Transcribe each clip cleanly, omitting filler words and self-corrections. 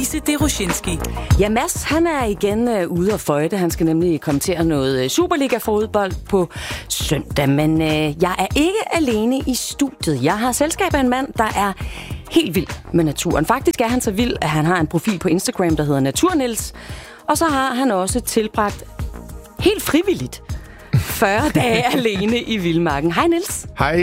Ja, Mads, han er igen ude at føjte. Han skal nemlig kommentere noget Superliga-fodbold på søndag. Men jeg er ikke alene i studiet. Jeg har selskab af en mand, der er helt vild med naturen. Faktisk er han så vild, at han har en profil på Instagram, der hedder Naturnils. Og så har han også tilbragt helt frivilligt 40 dage alene i vildmarken. Hej, Niels. Hej.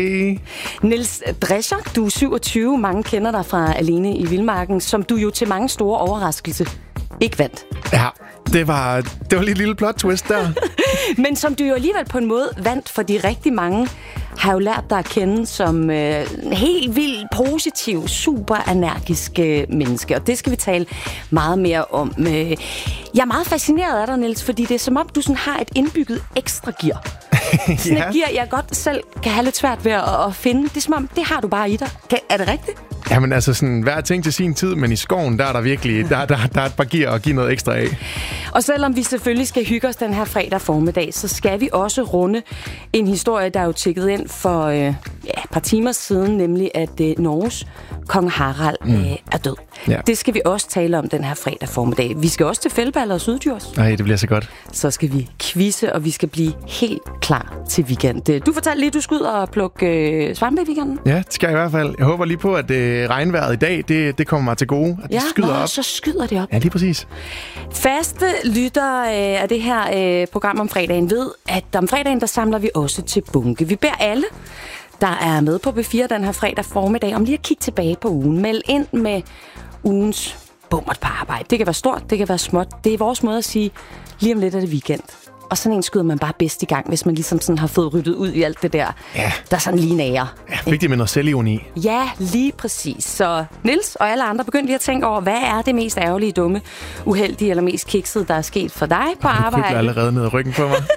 Niels Drescher, du er 27. Mange kender dig fra Alene i vildmarken, som du jo til mange store overraskelse ikke vandt. Ja, det var lige et lille plot twist der. Men som du jo alligevel på en måde vandt, fordi rigtig mange har jo lært dig at kende som helt vildt positiv, super energisk menneske. Og det skal vi tale meget mere om. Jeg er meget fascineret af dig, Niels, fordi det er som om, du sådan har et indbygget ekstra gear. Sådan et gear, jeg godt selv kan have lidt svært ved at finde. Det er som om, det har du bare i dig. Er det rigtigt? Jamen altså, sådan, hver ting til sin tid, men i skoven, der er der virkelig, der er et par gear at give noget ekstra af. Og selvom vi selvfølgelig skal hygge os den her fredag formiddag, så skal vi også runde en historie, der er jo tjekket ind for et par timer siden, nemlig at Norges kong Harald er død. Ja. Det skal vi også tale om den her fredag formiddag. Vi skal også til Fældballer og Syddjurs. Nej, det bliver så godt. Så skal vi quizze, og vi skal blive helt klar til weekend. Du fortalte lige, at du skal ud og plukke svampe i weekenden. Ja, det skal jeg i hvert fald. Jeg håber lige på, at regnvejret i dag, det kommer mig til gode. At det skyder op. Så skyder det op. Ja, lige præcis. Faste lyttere af det her program om fredagen ved, at om fredagen, der samler vi også til bunke. Vi beder alle, der er med på B4 den her fredag formiddag, om lige at kigge tilbage på ugen. Meld ind med ugens bummert på arbejde. Det kan være stort, det kan være småt. Det er vores måde at sige, lige om lidt er det weekend. Og sådan en skyder man bare bedst i gang, hvis man ligesom sådan har fået ryddet ud i alt det der, der sådan lige nager. Ja, vigtigt med noget selvironi. Ja, lige præcis. Så Niels og alle andre, begynd lige at tænke over, hvad er det mest ærgerlige, dumme, uheldige eller mest kiksede, der er sket for dig på arbejde? Jeg allerede ned ad ryggen på mig.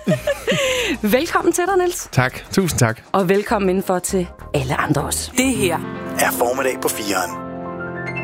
Velkommen til dig, Niels. Tak. Tusind tak. Og velkommen indenfor til alle andre også. Det her er Formiddag på 4'eren.